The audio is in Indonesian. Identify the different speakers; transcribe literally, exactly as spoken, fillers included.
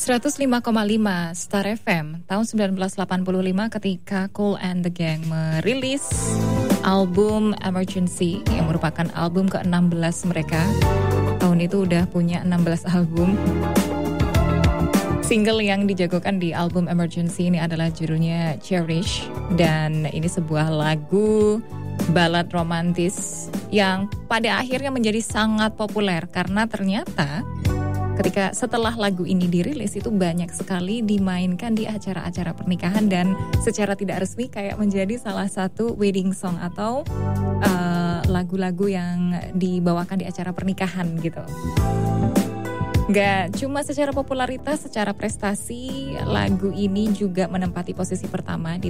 Speaker 1: seratus lima koma lima Star F M tahun sembilan belas delapan puluh lima ketika Kool and the Gang merilis album Emergency yang merupakan album ke enam belas mereka. Tahun itu udah punya enam belas album. Single yang dijagokan di album Emergency ini adalah judulnya Cherish, dan ini sebuah lagu balad romantis yang pada akhirnya menjadi sangat populer karena ternyata ketika setelah lagu ini dirilis itu banyak sekali dimainkan di acara-acara pernikahan dan secara tidak resmi kayak menjadi salah satu wedding song atau uh, lagu-lagu yang dibawakan di acara pernikahan gitu. Gak cuma secara popularitas, secara prestasi lagu ini juga menempati posisi pertama di